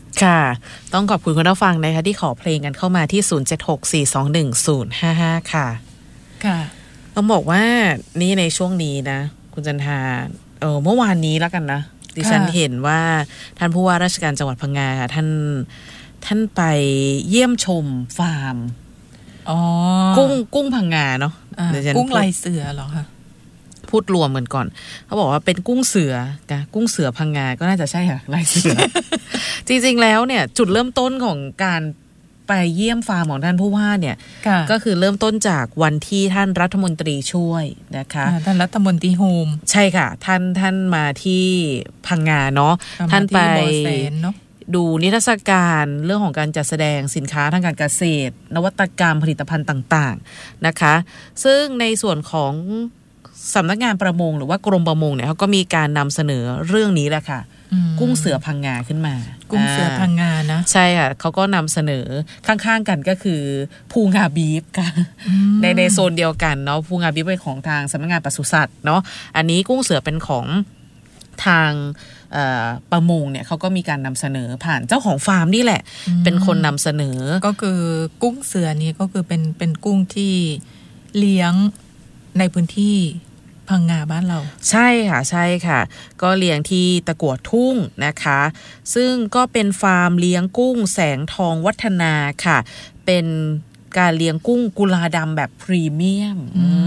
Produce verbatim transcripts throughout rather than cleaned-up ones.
ค่ะต้องขอบคุณคุณผู้ฟังนะคะที่ขอเพลงกันเข้ามาที่ศูนย์ เจ็ด หก สี่ สอง หนึ่ง ศูนย์ ห้า ห้าค่ะค่ะต้องบอกว่านี่ในช่วงนี้นะคุณจันทาเออเมื่อวานนี้แล้วกันนะดิฉันเห็นว่าท่านผู้ว่าราชการจังหวัดพังงาค่ะท่านท่านไปเยี่ยมชมฟาร์มอ๋อกุ้งกุ้งพังงาเนาะกุ้งลายเสือเหรอคะพูดรวมเหมือนก่อนเขาบอกว่าเป็นกุ้งเสือนะกุ้งเสือพังงาก็น่าจะใช่ค่ะลายเสือ จริงๆแล้วเนี่ยจุดเริ่มต้นของการไปเยี่ยมฟาร์มของท่านผู้ว่าเนี่ยก็คือเริ่มต้นจากวันที่ท่านรัฐมนตรีช่วยนะคะท่านรัฐมนตรีโฮมใช่ค่ะท่านท่านมาที่พังงาเนาะท่านไปดูนิทรรศการเรื่องของการจัดแสดงสินค้าทางการเกษตรนวัตกรรมผลิตภัณฑ์ต่างๆนะคะซึ่งในส่วนของสำนักงานประมงหรือว่ากรมประมงเนี่ยเขาก็มีการนำเสนอเรื่องนี้แหละค่ะกุ้งเสือพังงาขึ้นมากุ้งเสือพังงานะใช่ค่ะเขาก็นำเสนอข้างๆกันก็คือภูงาบีฟค่ะในในโซนเดียวกันเนาะภูงาบีฟเป็นของทางสำนักงานปศุสัตว์เนาะอันนี้กุ้งเสือเป็นของทางประมงเนี่ยเขาก็มีการนำเสนอผ่านเจ้าของฟาร์มนี่แหละเป็นคนนำเสนอก็คือกุ้งเสือนี้ก็คือเป็นเป็นกุ้งที่เลี้ยงในพื้นที่พังงาบ้านเราใช่ค่ะใช่ค่ะก็เลี้ยงที่ตะกั่วทุ่งนะคะซึ่งก็เป็นฟาร์มเลี้ยงกุ้งแสงทองวัฒนาค่ะเป็นการเลี้ยงกุ้งกุลาดำแบบพรีเมียม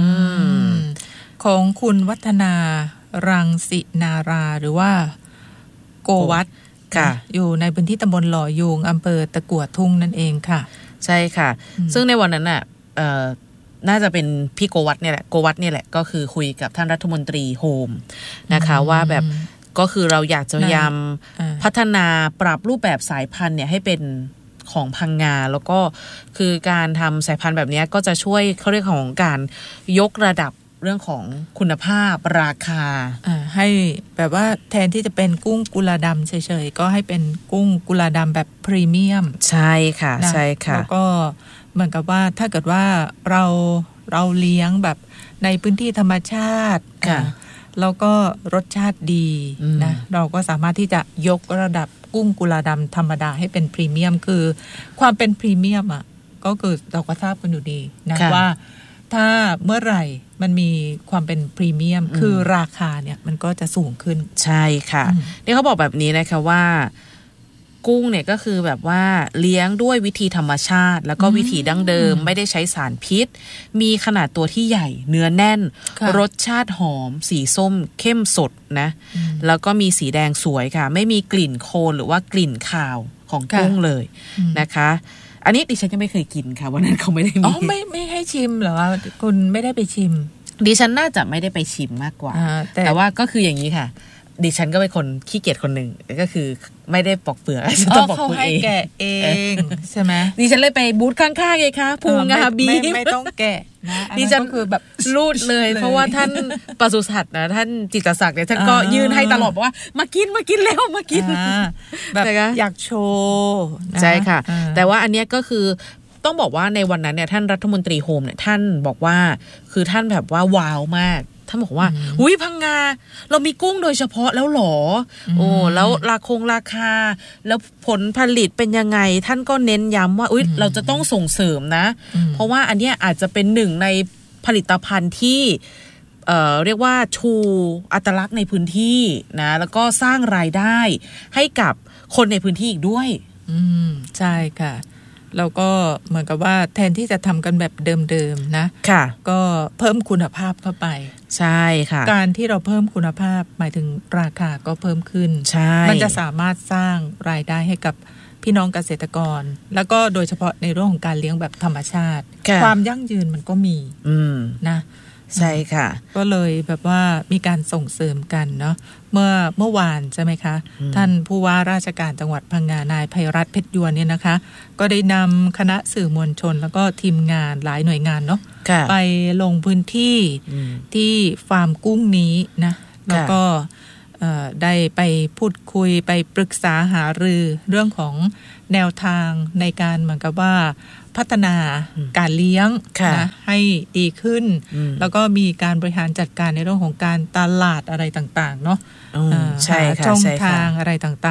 ของคุณวัฒนารังสินาราหรือว่าโกวัตค่ะอยู่ในพื้นที่ตำบลหล่อยูงอำเภอตะกั่วทุ่งนั่นเองค่ะใช่ค่ะซึ่งในวันนั้นน่ะน่าจะเป็นพี่โกวัตเนี่ยแหละโกวัตเนี่ยแหละก็คือคุยกับท่านรัฐมนตรีโฮมนะคะว่าแบบก็คือเราอยากจะพยายามพัฒนาปรับรูปแบบสายพันธุ์เนี่ยให้เป็นของพังงาแล้วก็คือการทำสายพันธุ์แบบนี้ก็จะช่วยเขาเรียกของการยกระดับเรื่องของคุณภาพราคาให้แบบว่าแทนที่จะเป็นกุ้งกุลาดำเฉยๆก็ให้เป็นกุ้งกุลาดำแบบพรีเมียมใช่ค่ะใช่ค่ะแล้วก็เหมือนกับว่าถ้าเกิดว่าเราเราเลี้ยงแบบในพื้นที่ธรรมชาติแล้วก็รสชาติดีนะเราก็สามารถที่จะยกระดับกุ้งกุลาดำธรรมดาให้เป็นพรีเมียมคือความเป็นพรีเมียมอ่ะก็คือเราก็ทราบกันอยู่ดีนะว่าถ้าเมื่อไหร่มันมีความเป็นพรีเมียมคือราคาเนี่ยมันก็จะสูงขึ้นใช่ค่ะนี่เขาบอกแบบนี้นะคะว่ากุ้งเนี่ยก็คือแบบว่าเลี้ยงด้วยวิธีธรรมชาติแล้วก็วิธีดั้งเดิมไม่ได้ใช้สารพิษมีขนาดตัวที่ใหญ่เนื้อแน่นรสชาติหอมสีส้มเข้มสดนะแล้วก็มีสีแดงสวยค่ะไม่มีกลิ่นโคลนหรือว่ากลิ่นคาวของกุ้งเลยนะคะอันนี้ดิฉันยังไม่เคยกินค่ะวันนั้นเขาไม่ได้มีอ๋อไม่ไม่ให้ชิมเหรอคุณไม่ได้ไปชิมดิฉันน่าจะไม่ได้ไปชิมมากกว่า แต่, แต่ว่าก็คืออย่างนี้ค่ะดิฉันก็เป็นคนขี้เกียจคนหนึ่งก็คือไม่ได้ปอกเปลือกฉันต้องปอกเปลือกเองแกะเองใช่ไหมดิฉันเลยไปบูธข้างๆไงคะภูงาบีไม่ไม่ต้องแกะนะดิฉันคือแบบรูดเลยเพราะว่าท่านปศุสัตว์นะท่านจิตศักดิ์เนี่ยท่านก็ยื่นให้ตลอดว่ามากินมากินแล้วมากินแบบอยากโชว์ใช่ค่ะแต่ว่าอันเนี้ยก็คือต้องบอกว่าในวันนั้นเนี่ยท่านรัฐมนตรีโฮมเนี่ยท่านบอกว่าคือท่านแบบว่าว้าวมากท่านบอกว่าหุยพังงาเรามีกุ้งโดยเฉพาะแล้วหรอโอ้แล้วราคงราคาแล้วผลผลิตเป็นยังไงท่านก็เน้นย้ำว่าอุ๊ยเราจะต้องส่งเสริมนะเพราะว่าอันเนี้ยอาจจะเป็นหนึ่งในผลิตภัณฑ์ที่เอ่อเรียกว่าชูอัตลักษณ์ในพื้นที่นะแล้วก็สร้างรายได้ให้กับคนในพื้นที่อีกด้วยอืมใช่ค่ะแล้วก็เหมือนกับว่าแทนที่จะทำกันแบบเดิมๆนะค่ะก็เพิ่มคุณภาพเข้าไปใช่ค่ะการที่เราเพิ่มคุณภาพหมายถึงราคาก็เพิ่มขึ้นใช่มันจะสามารถสร้างรายได้ให้กับพี่น้องเกษตรกรแล้วก็โดยเฉพาะในเรื่องของการเลี้ยงแบบธรรมชาติความยั่งยืนมันก็มีนะใช่ค่ะก็เลยแบบว่ามีการส่งเสริมกันเนาะเมื่อเมื่อวานใช่ไหมคะท่านผู้ว่าราชการจังหวัดพังงานายไพรัตน์เพชรยวนเนี่ยนะคะก็ได้นำคณะสื่อมวลชนแล้วก็ทีมงานหลายหน่วยงานเนาะไปลงพื้นที่ที่ฟาร์มกุ้งนี้นะแล้วก็ได้ไปพูดคุยไปปรึกษาหารือเรื่องของแนวทางในการเหมือนกับว่าพัฒนาการเลี้ยงนะให้ดีขึ้นแล้วก็มีการบริหารจัดการในเรื่องของการตลาดอะไรต่างๆเนาะใช่ค่ะช่องทางอะไรต่าง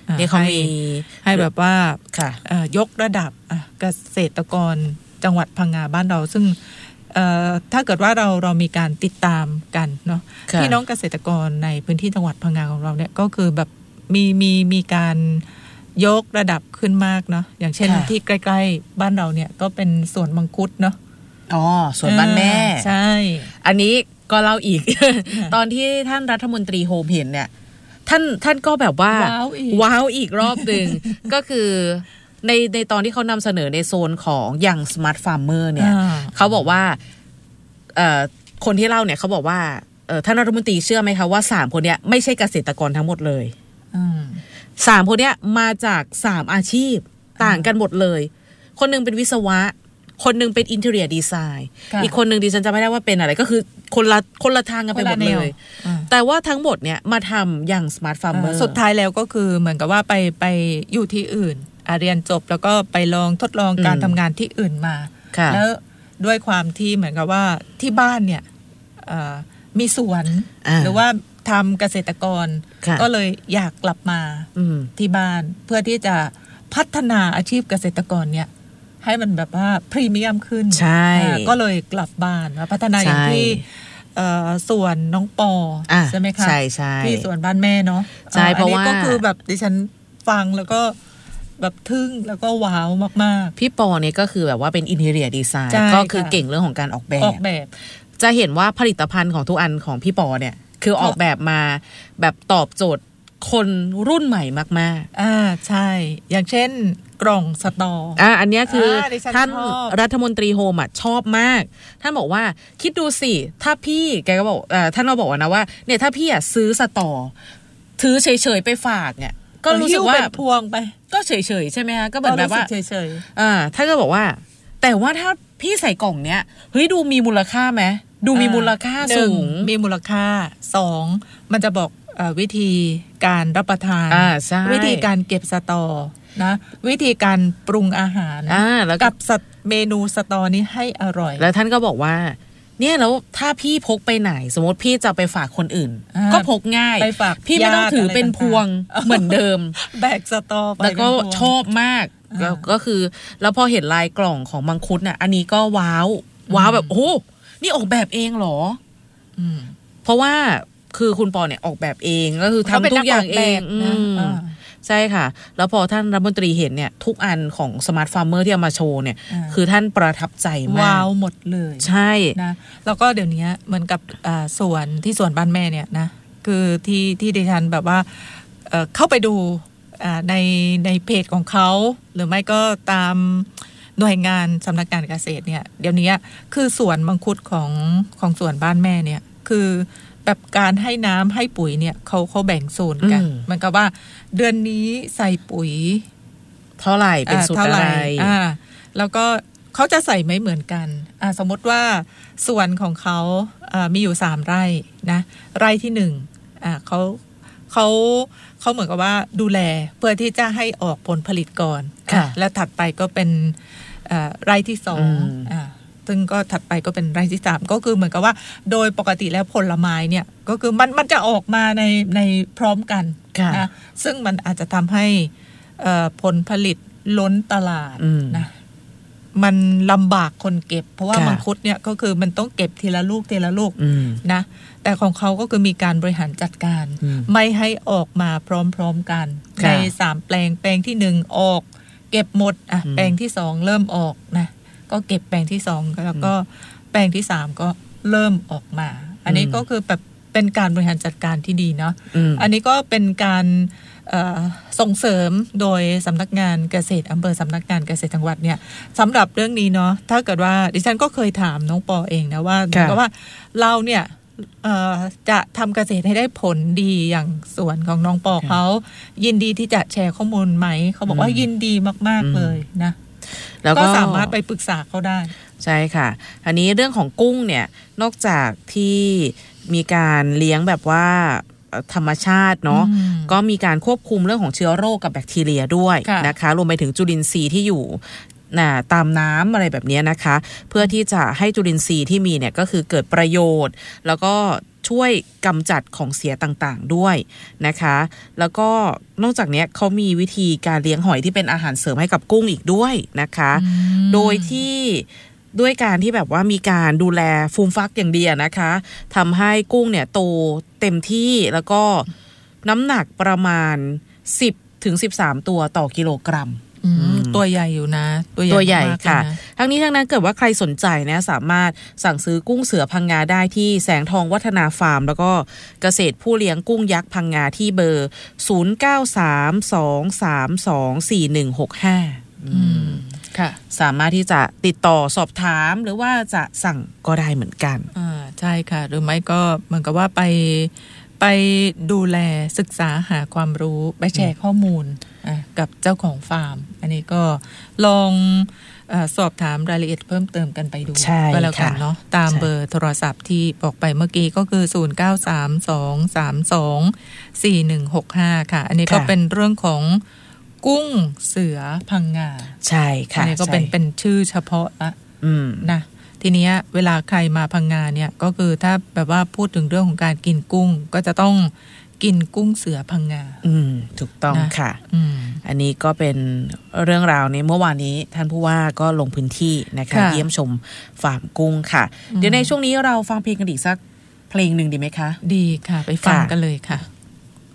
นี่เขามีให้แบบว่าค่ะยกระดับเกษตรกรจังหวัดพังงาบ้านเราซึ่งถ้าเกิดว่าเราเรามีการติดตามกันเนาะพี่น้องเกษตรกรในพื้นที่จังหวัดพังงาของเราเนี่ยก็คือแบบมีมีมีการยกระดับขึ้นมากเนาะอย่างเช่นที่ใกล้ๆบ้านเราเนี่ยก็เป็นสวนมังคุดเนาะอ๋อสวนบ้านแม่ใช่อันนี้ก็เล่าอีก ตอนที่ท่านรัฐมนตรีโฮมเห็นเนี่ยท่านท่านก็แบบว่าว้าวอีกว้าวอีกรอบหนึ่ง ก็คือในในตอนที่เขานำเสนอในโซนของอย่าง Smart Farmer เนี่ยเขาบอกว่าเอ่อคนที่เล่าเนี่ยเขาบอกว่าเอ่อท่านรัฐมนตรีเชื่อไหมคะว่าสามคนเนี้ยไม่ใช่เกษตรกรทั้งหมดเลยสามคนเนี้ยมาจากสามอาชีพต่างกันหมดเลยคนนึงเป็นวิศวะคนนึงเป็นอินเทอร์เนียดีไซน์อีกคนนึงดิฉันจำไม่ได้ว่าเป็นอะไรก็คือคนละคนละทางกันไปหมดเลยแต่ว่าทั้งหมดเนี่ยมาทำอย่าง Smart Farmer สุดท้ายแล้วก็คือเหมือนกับว่าไปไปอยู่ที่อื่นเรียนจบแล้วก็ไปลองทดลองการทำงานที่อื่นมาแล้วด้วยความที่เหมือนกับว่าที่บ้านเนี่ยมีสวนหรือว่าทำเกษตรกรก็เลยอยากกลับมาที่บ้านเพื่อที่จะพัฒนาอาชีพเกษตรกรเนี่ยให้มันแบบว่าพรีเมียมขึ้นใช่ก็เลยกลับบ้านมาพัฒนาอย่างที่สวนน้องปอใช่ไหมคะใช่ใช่ที่สวนบ้านแม่เนาะใช่เพราะว่าก็คือแบบดิฉันฟังแล้วก็แบบทึ่งแล้วก็ว้าวมากๆพี่ปอเนี่ยก็คือแบบว่าเป็นอินเทอร์เนียดีไซน์ก็คือเก่งเรื่องของการออกแบบออกแบบจะเห็นว่าผลิตภัณฑ์ของทุกอันของพี่ปอเนี่ยคือออกแบบมาแบบตอบโจทย์คนรุ่นใหม่มากๆอ่าใช่อย่างเช่นกล่องสตออ่าอันนี้คือท่านรัฐมนตรีโฮมอ่ะชอบมากท่านบอกว่าคิดดูสิถ้าพี่แกก็บอกอ่าท่านเราบอกนะว่าเนี่ยถ้าพี่อ่ะซื้อสตอถือเฉยๆไปฝากเนี่ยก็รู้สึกว่าพวงไปก็เฉยๆใช่ไหมคะก็เหมือนแบบว่าเฉยๆอ่าท่านก็บอกว่าแต่ว่าถ้าพี่ใส่กล่องเนี้ยเฮ้ยดูมีมูลค่าไหมดูมีมูลค่าสูงมีมูลค่าสองมันจะบอกวิธีการรับประทานวิธีการเก็บสตอนะวิธีการปรุงอาหารกับเมนูสตอนี้ให้อร่อยแล้วท่านก็บอกว่าเนี่ยแล้วถ้าพี่พกไปไหนสมมติพี่จะไปฝากคนอื่นก็พกง่ายพี่ไม่ต้องถือเป็นพวงเหมือนเดิมแบกสตอไปแล้วก็ชอบมากก็คือแล้วพอเห็นลายกล่องของมังคุดน่ะอันนี้ก็ว้าวว้าวแบบโอ้นี่ออกแบบเองเหรอเพราะว่าคือคุณปอเนี่ยออกแบบเองก็คือทำทุกอย่างเองใช่ค่ะแล้วพอท่านรัฐมนตรีเห็นเนี่ยทุกอันของ Smart Farmer ที่เอามาโชว์เนี่ยคือท่านประทับใจมากว้าวหมดเลยใช่นะแล้วก็เดี๋ยวนี้เหมือนกับสวนที่สวนบ้านแม่เนี่ยนะคือที่ที่ดิฉันแบบว่าเข้าไปดูในในเพจของเขาหรือไม่ก็ตามหน่วยงานสำนักงานเกษตรเนี่ยเดี๋ยวนี้คือสวนมังคุดของของสวนบ้านแม่เนี่ยคือแบบการให้น้ำให้ปุ๋ยเนี่ยเขาเขาแบ่งโซนกันมันก็ว่าเดือนนี้ใส่ปุ๋ยเท่าไหร่เป็นสูตรอะไรอ่าแล้วก็เขาจะใส่ไม่เหมือนกันอ่าสมมติว่าสวนของเขาอ่ามีอยู่สามไร่นะไร่ที่หนึ่งอ่าเขาเขาเขาเหมือนกับว่าดูแลเพื่อที่จะให้ออกผลผลิตก่อนแล้วถัดไปก็เป็นอ่าไร่ที่สองอ่าซึ่งก็ถัดไปก็เป็นไร่ที่สามก็คือเหมือนกับว่าโดยปกติแล้วผลไม้เนี่ยก็คือมันมันจะออกมาในในพร้อมกันนะซึ่งมันอาจจะทำให้ผลผลิตล้นตลาดนะมันลำบากคนเก็บเพราะว่ามังคุดเนี่ยก็คือมันต้องเก็บทีละลูกทีละลูกนะแต่ของเขาก็คือมีการบริหารจัดการไม่ให้ออกมาพร้อมๆกันในสามแปลงแปลงที่หนึ่งออกเก็บหมดอ่ะแปลงที่สองเริ่มออกนะก็เก็บแปลงที่สองแล้วก็แปลงที่สามก็เริ่มออกมาอันนี้ก็คือแบบเป็นการบริหารจัดการที่ดีเนาะ อ, อันนี้ก็เป็นการส่งเสริมโดยสำนักงานเกษตรอำเภอสำนักงานเกษตรจังหวัดเนี่ยสำหรับเรื่องนี้เนาะถ้าเกิดว่าดิฉันก็เคยถามน้องปอเองนะว่าเพราะว่าเราเนี่ยจะทำเกษตรให้ได้ผลดีอย่างส่วนของน้องปอเขายินดีที่จะแชร์ข้อมูลไหมเขาบอกว่ายินดีมากๆเลยนะแล้วก็สามารถไปปรึกษาเขาได้ใช่ค่ะอันนี้เรื่องของกุ้งเนี่ยนอกจากที่มีการเลี้ยงแบบว่าธรรมชาติเนาะก็มีการควบคุมเรื่องของเชื้อโรคกับแบคทีเรียด้วยนะคะรวมไปถึงจุลินทรีย์ที่อยู่ตามน้ำอะไรแบบนี้นะคะเพื่อที่จะให้จุลินทรีย์ที่มีเนี่ยก็คือเกิดประโยชน์แล้วก็ช่วยกำจัดของเสียต่างๆด้วยนะคะแล้วก็นอกจากนี้เขามีวิธีการเลี้ยงหอยที่เป็นอาหารเสริมให้กับกุ้งอีกด้วยนะคะโดยที่ด้วยการที่แบบว่ามีการดูแลฟูมฟักอย่างดีนะคะทำให้กุ้งเนี่ยโตเต็มที่แล้วก็น้ำหนักประมาณสิบถึงสิบสามตัวต่อกิโลกรัมตัวใหญ่อยู่นะตัวใหญ่ค่ะทั้งนี้ทั้งนั้นเกิดว่าใครสนใจนะสามารถสั่งซื้อกุ้งเสือพังงาได้ที่แสงทองวัฒนาฟาร์มแล้วก็เกษตรผู้เลี้ยงกุ้งยักษ์พังงาที่เบอร์ศูนย์ เก้า สาม สอง สาม สอง สี่ หนึ่ง หก ห้าอืมค่ะสามารถที่จะติดต่อสอบถามหรือว่าจะสั่งก็ได้เหมือนกันอ่าใช่ค่ะหรือไม่ก็เหมือนกับว่าไปไปดูแลศึกษาหาความรู้ไปแชร์ข้อมูลกับเจ้าของฟาร์มอันนี้ก็ลองเอ่อสอบถามรายละเอียดเพิ่มเติมกันไปดูก็แล้วกันเนาะตามเบอร์โทรศัพท์ที่บอกไปเมื่อกี้ก็คือศูนย์ เก้า สาม สอง สาม สอง สี่ หนึ่ง หก ห้าค่ะอันนี้ก็เป็นเรื่องของกุ้งเสือพังงาใช่ค่ะอันนี้ก็เป็นเป็นชื่อเฉพาะละนะทีนี้เวลาใครมาพังงาเนี่ยก็คือถ้าแบบว่าพูดถึงเรื่องของการกินกุ้งก็จะต้องกินกุ้งเสือพังงาอืมถูกต้องค่ะอืมอันนี้ก็เป็นเรื่องราวในเมื่อวานนี้ท่านผู้ว่าก็ลงพื้นที่นะคะเยี่ยมชมฟาร์มกุ้งค่ะเดี๋ยวในช่วงนี้เราฟังเพลงกันอีกสักเพลงหนึ่งดีไหมคะดีค่ะไปฟังกันเลยค่ะ